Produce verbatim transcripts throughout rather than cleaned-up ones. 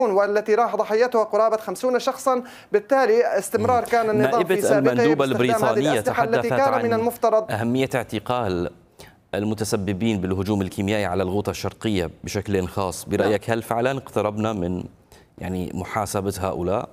والتي راح ضحيتها قرابة خمسين شخصا. بالتالي استمرار كان النظام في سابقه المندوبة البريطانية التي تحدثت كان عن من المفترض أهمية اعتقال المتسببين بالهجوم الكيميائي على الغوطة الشرقية بشكل خاص. برأيك هل فعلا اقتربنا من يعني محاسبة هؤلاء؟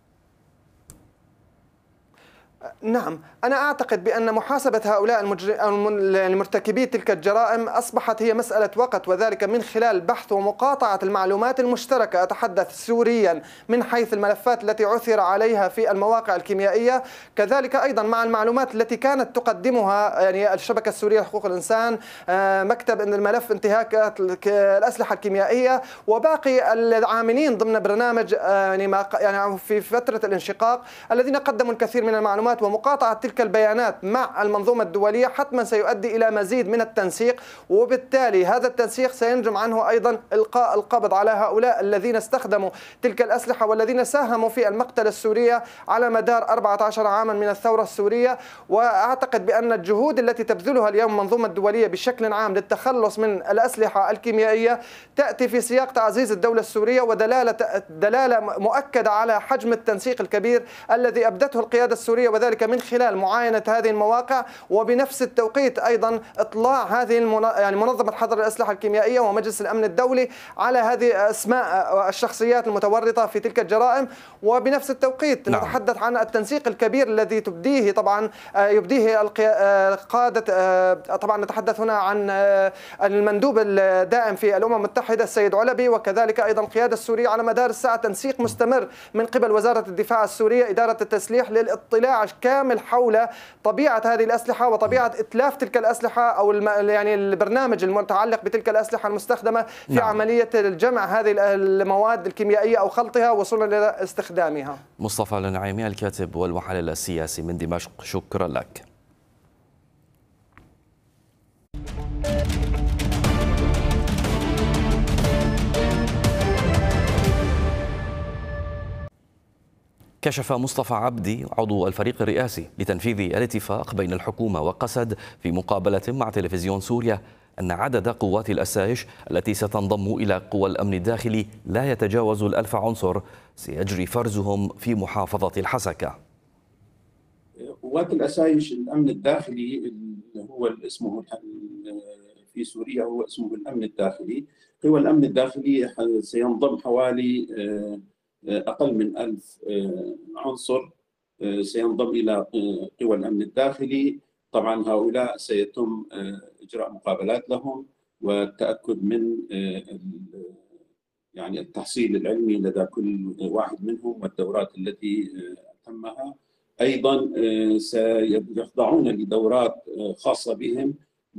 نعم، أنا أعتقد بأن محاسبة هؤلاء المرتكبي تلك الجرائم أصبحت هي مسألة وقت، وذلك من خلال بحث ومقاطعة المعلومات المشتركة. أتحدث سوريا من حيث الملفات التي عثر عليها في المواقع الكيميائية، كذلك أيضا مع المعلومات التي كانت تقدمها يعني الشبكة السورية لحقوق الإنسان، مكتب الملف انتهاكات الأسلحة الكيميائية، وباقي العاملين ضمن برنامج يعني في فترة الانشقاق الذين قدموا الكثير من المعلومات. ومقاطعة تلك البيانات مع المنظومة الدولية حتما سيؤدي إلى مزيد من التنسيق، وبالتالي هذا التنسيق سينجم عنه أيضا إلقاء القبض على هؤلاء الذين استخدموا تلك الأسلحة والذين ساهموا في المقتلة السورية على مدار أربعة عشر عاما من الثورة السورية. وأعتقد بأن الجهود التي تبذلها اليوم المنظومة الدولية بشكل عام للتخلص من الأسلحة الكيميائية تأتي في سياق تعزيز الدولة السورية ودلالة دلالة مؤكدة على حجم التنسيق الكبير الذي أبدته القيادة السورية، وذلك من خلال معاينة هذه المواقع، وبنفس التوقيت أيضا إطلاع هذه المنا... يعني منظمة حظر الأسلحة الكيميائية ومجلس الأمن الدولي على هذه أسماء الشخصيات المتورطة في تلك الجرائم. وبنفس التوقيت نعم. نتحدث عن التنسيق الكبير الذي تبديه طبعا يبديه القادة. طبعا نتحدث هنا عن المندوب الدائم في الأمم المتحدة السيد علبي، وكذلك أيضا القيادة السورية على مدار الساعة تنسيق مستمر من قبل وزارة الدفاع السورية إدارة التسليح للاطلاع كامل حول طبيعة هذه الأسلحة وطبيعة إتلاف تلك الأسلحة أو الم... يعني البرنامج المتعلق بتلك الأسلحة المستخدمة في نعم. عملية الجمع هذه المواد الكيميائية أو خلطها وصولا إلى استخدامها. مصطفى النعيمي الكاتب والمحلل السياسي من دمشق، شكرا لك. كشف مصطفى عبدي عضو الفريق الرئاسي لتنفيذ الاتفاق بين الحكومة وقسد في مقابلة مع تلفزيون سوريا أن عدد قوات الأسايش التي ستنضم إلى قوى الأمن الداخلي لا يتجاوز الألف عنصر سيجري فرزهم في محافظة الحسكة. قوات الأسايش الأمن الداخلي اللي هو اسمه في سوريا هو اسمه الأمن الداخلي. قوى الأمن الداخلي سينضم حوالي أقل من ألف عنصر سينضم إلى قوى الأمن الداخلي. طبعا هؤلاء سيتم إجراء مقابلات لهم والتأكد من يعني التحصيل العلمي لدى كل واحد منهم والدورات التي تمها. أيضا سيخضعون لدورات خاصة بهم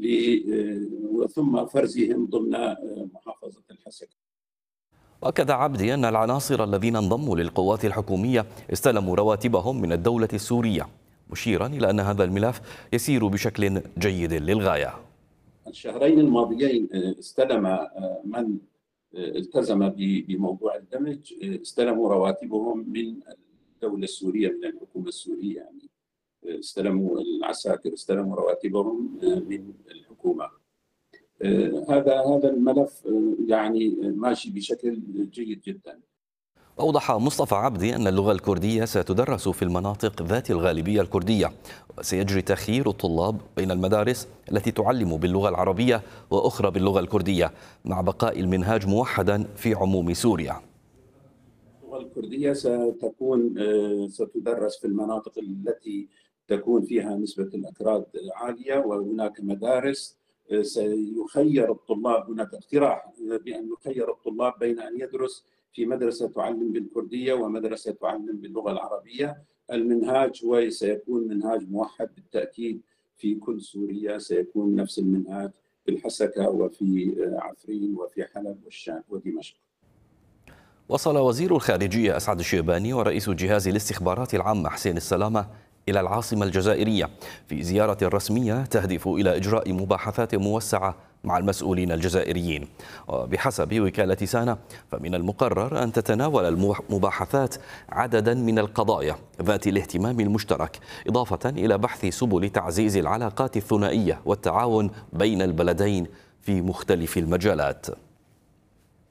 ثم فرزهم ضمن محافظة الحسكة. وأكد عبدي أن العناصر الذين انضموا للقوات الحكومية استلموا رواتبهم من الدولة السورية، مشيرا إلى أن هذا الملف يسير بشكل جيد للغاية. الشهرين الماضيين استلم من التزم بموضوع الدمج استلموا رواتبهم من الدولة السورية من الحكومة السورية، يعني استلموا العساكر استلموا رواتبهم من الحكومة. هذا هذا الملف يعني ماشي بشكل جيد جدا. أوضح مصطفى عبدي أن اللغة الكردية ستدرس في المناطق ذات الغالبية الكردية، وسيجري تخيير الطلاب بين المدارس التي تعلم باللغة العربية وأخرى باللغة الكردية مع بقاء المنهاج موحدا في عموم سوريا. اللغة الكردية ستكون ستدرس في المناطق التي تكون فيها نسبة الأكراد عالية، وهناك مدارس سيخير الطلاب، هناك اقتراح بأن يخير الطلاب بين أن يدرس في مدرسة تعلم بالكردية ومدرسة تعلم باللغة العربية. المنهاج هو سيكون منهاج موحد بالتأكيد في كل سوريا، سيكون نفس المنهاج في الحسكة وفي عفرين وفي حلب والشام ودمشق. وصل وزير الخارجية أسعد الشيباني ورئيس جهاز الاستخبارات العامة حسين السلامة إلى العاصمة الجزائرية في زيارة رسمية تهدف إلى إجراء مباحثات موسعة مع المسؤولين الجزائريين. وبحسب وكالة سانا فمن المقرر أن تتناول المباحثات عددا من القضايا ذات الاهتمام المشترك، إضافة إلى بحث سبل تعزيز العلاقات الثنائية والتعاون بين البلدين في مختلف المجالات.